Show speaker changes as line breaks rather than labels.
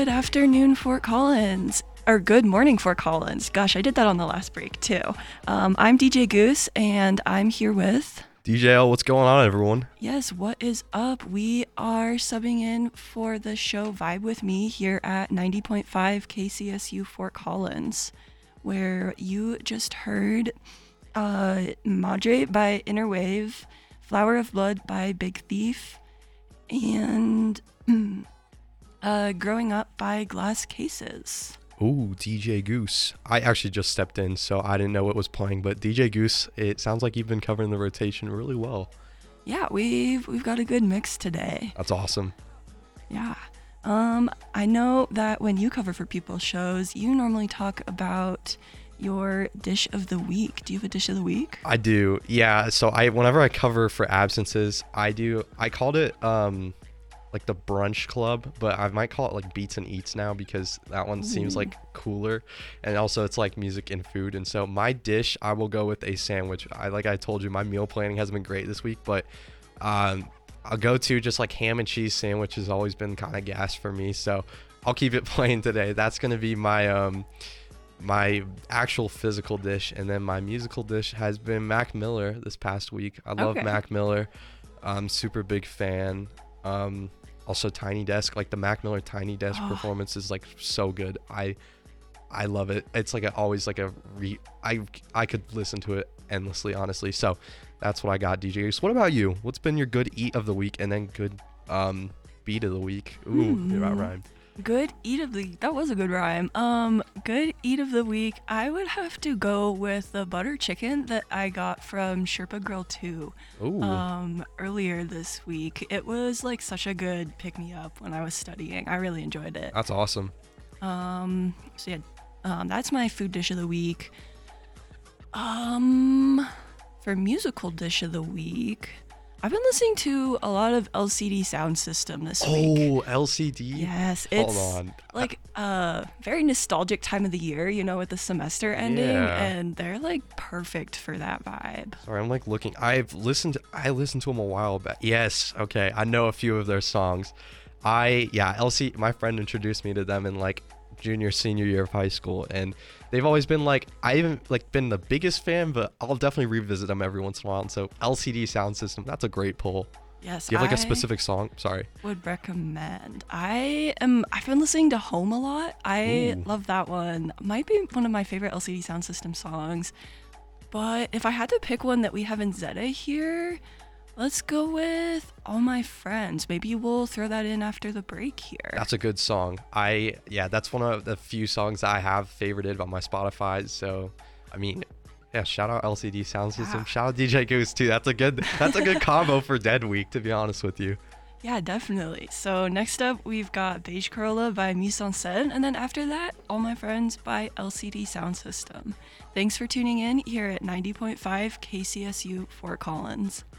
Good afternoon, Fort Collins. Or good morning, Fort Collins. Gosh, I did that on the last break too. I'm DJ Goose, and I'm here with...
DJL, what's going on, everyone?
Yes, what is up? We are subbing in for the show Vibe With Me here at 90.5 KCSU Fort Collins, where you just heard Madre by Inner Wave, Flower of Blood by Big Thief, and Growing Up by Glass Cases.
Ooh, DJ Goose. I actually just stepped in, so I didn't know what was playing, but DJ Goose, it sounds like you've been covering the rotation really well.
Yeah, we've got a good mix today.
That's awesome.
Yeah. I know that when you cover for people's shows, you normally talk about your dish of the week. Do you have a dish of the week?
I do. Yeah, so whenever I cover for absences, I called it like the brunch club, but I might call it like Beats and Eats now because that one seems like cooler, and also it's like music and food. And so my dish, I will go with a sandwich. I told you, my meal planning has been great this week, but I'll go to just like ham and cheese sandwich has always been kind of gas for me, so I'll keep it plain today. That's gonna be my my actual physical dish, and then my musical dish has been Mac Miller this past week. I love Mac Miller. I'm super big fan. Also Tiny Desk, like the Mac Miller Tiny Desk performance is like so good. I love it. It's like I could listen to it endlessly, honestly. So that's what I got, DJ. So what about you? What's been your good eat of the week and then good beat of the week? Ooh, that rhymed.
Good eat of the... That was a good rhyme. Good eat of the week, I would have to go with the butter chicken that I got from Sherpa Grill 2 earlier this week. It was like such a good pick-me-up when I was studying. I really enjoyed it.
That's awesome.
So yeah, that's my food dish of the week. For musical dish of the week... I've been listening to a lot of LCD Sound System this week.
Oh, LCD?
Yes, it's like a very nostalgic time of the year, you know, with the semester ending, and they're like perfect for that vibe.
Sorry, I'm like looking. I listened to them a while back. Yes, okay, I know a few of their songs. LC, my friend introduced me to them in like senior year of high school, and they've always been like, I haven't like been the biggest fan, but I'll definitely revisit them every once in a while. And so LCD Sound System, that's a great pull.
Yes,
do you have like a specific song? Sorry.
Would recommend. I've been listening to Home a lot. I love that one. Might be one of my favorite LCD Sound System songs. But if I had to pick one that we have in Zeta here, let's go with All My Friends. Maybe we'll throw that in after the break here.
That's a good song. That's one of the few songs I have favorited on my Spotify. So, I mean, yeah, shout out LCD Sound System. Shout out DJ Goose too. That's a good combo for Dead Week, to be honest with you.
Yeah, definitely. So next up, we've got Beige Corolla by Mise en Scène, and then after that, All My Friends by LCD Sound System. Thanks for tuning in here at 90.5 KCSU Fort Collins.